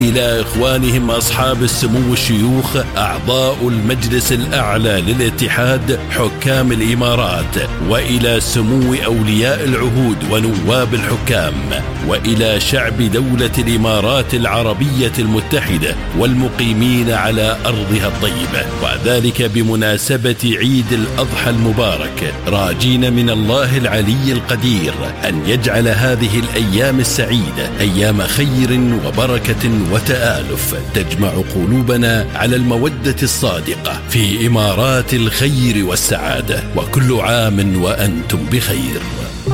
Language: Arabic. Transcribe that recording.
إلى إخوانهم أصحاب السمو الشيوخ أعضاء المجلس الأعلى للاتحاد حكام الإمارات، وإلى سمو أولياء العهود ونواب الحكام، وإلى شعب دولة الإمارات العربية المتحدة والمقيمين على أرضها الطيبة، وذلك بمناسبة عيد الأضحى المبارك، راجين من الله العلي القدير أن يجعل هذه الأيام السعيدة أيام خير وبركة وتآلف تجمع قلوبنا على المودة الصادقة في إمارات الخير والسعادة، وكل عام وأنتم بخير.